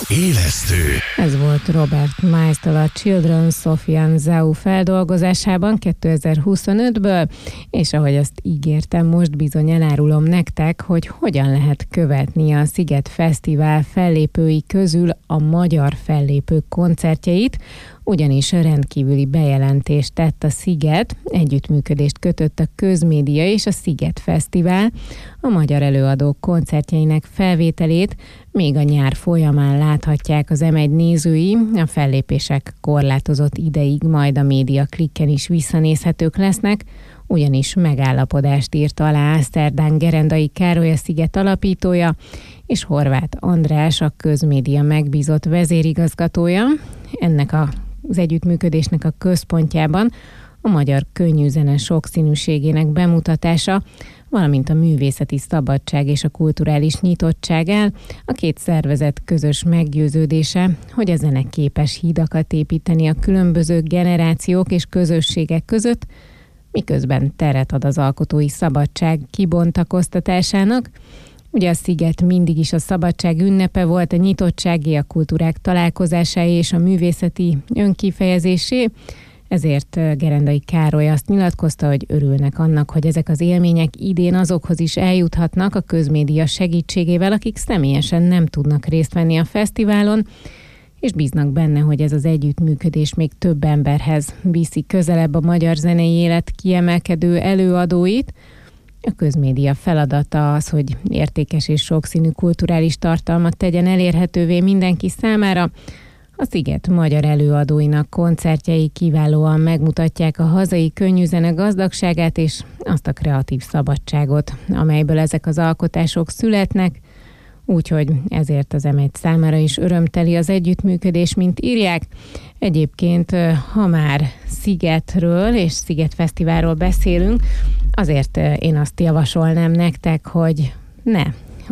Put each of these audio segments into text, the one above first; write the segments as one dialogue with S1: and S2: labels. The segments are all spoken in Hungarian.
S1: Élesztő.
S2: Ez volt Robert Miles-től a Children Sofian Zau feldolgozásában 2025-ből, és ahogy azt ígértem, most bizony elárulom nektek, hogy hogyan lehet követni a Sziget Fesztivál fellépői közül a magyar fellépők koncertjeit, ugyanis rendkívüli bejelentést tett a Sziget, együttműködést kötött a Közmédia és a Sziget Fesztivál, a magyar előadók koncertjeinek felvételét még a nyár folyamán láthatják az M1 nézői, a fellépések korlátozott ideig majd a Média Klikken is visszanézhetők lesznek, ugyanis megállapodást írt alá Eszterdán Gerendai Károly, a Sziget alapítója, és Horváth András, a Közmédia megbízott vezérigazgatója. Ennek az együttműködésnek a központjában a magyar könnyűzene sokszínűségének bemutatása, valamint a művészeti szabadság és a kulturális nyitottság áll, a két szervezet közös meggyőződése, hogy a zene képes hídakat építeni a különböző generációk és közösségek között, miközben teret ad az alkotói szabadság kibontakoztatásának. Ugye a Sziget mindig is a szabadság ünnepe volt, a nyitottságé, a kultúrák találkozásáé és a művészeti önkifejezésé, ezért Gerendai Károly azt nyilatkozta, hogy örülnek annak, hogy ezek az élmények idén azokhoz is eljuthatnak a Közmédia segítségével, akik személyesen nem tudnak részt venni a fesztiválon, és bíznak benne, hogy ez az együttműködés még több emberhez viszi közelebb a magyar zenei élet kiemelkedő előadóit. A Közmédia feladata az, hogy értékes és sokszínű kulturális tartalmat tegyen elérhetővé mindenki számára. A Sziget magyar előadóinak koncertjei kiválóan megmutatják a hazai könnyűzene gazdagságát és azt a kreatív szabadságot, amelyből ezek az alkotások születnek, úgyhogy ezért az M1 számára is örömteli az együttműködés, mint írják. Egyébként, ha már Szigetről és Sziget Fesztiválról beszélünk, azért én azt javasolnám nektek, hogy ne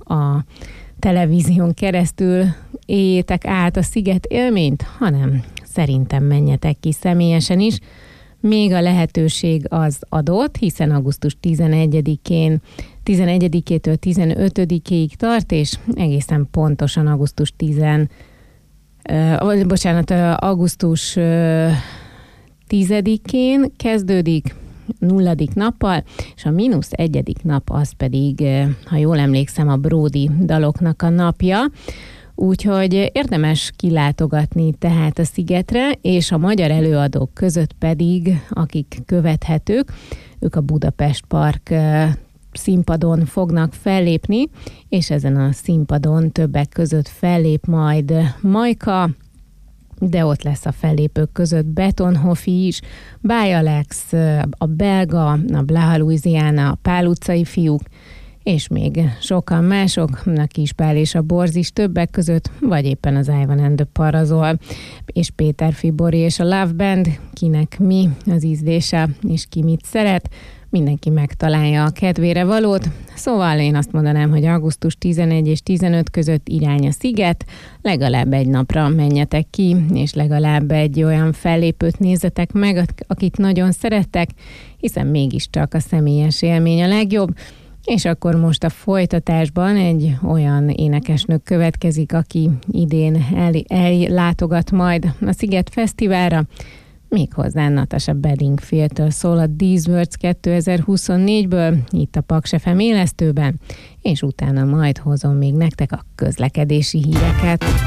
S2: a televízión keresztül éljétek át a Sziget élményt, hanem szerintem menjetek ki személyesen is. Még a lehetőség az adott, hiszen augusztus 11-től 15-ig tart, és egészen pontosan augusztus 10-én kezdődik, 0. nappal, és a -1. nap az pedig, ha jól emlékszem, a Bródi daloknak a napja. Úgyhogy érdemes kilátogatni tehát a Szigetre, és a magyar előadók között pedig, akik követhetők, ők a Budapest Park színpadon fognak fellépni, és ezen a színpadon többek között fellép majd Majka, de ott lesz a fellépők között Betonhoffi is, Báj Alex, a Belga, a Blaha Louisiana, a Pál utcai fiúk, és még sokan mások, a Kispál és a Borz is többek között, vagy éppen az Ivan and the Parazol, és Péter Fibori és a Love Band, kinek mi az ízlése, és ki mit szeret, mindenki megtalálja a kedvére valót. Szóval én azt mondanám, hogy augusztus 11 és 15 között irány a Sziget, legalább egy napra menjetek ki, és legalább egy olyan fellépőt nézzetek meg, akit nagyon szerettek, hiszen mégiscsak a személyes élmény a legjobb. És akkor most a folytatásban egy olyan énekesnő következik, aki idén ellátogat majd a Sziget Fesztiválra, méghozzá Natasha Bedingfield-től szól a These Words 2024-ből, itt a Paks FM élesztőben, és utána majd hozom még nektek a közlekedési híreket.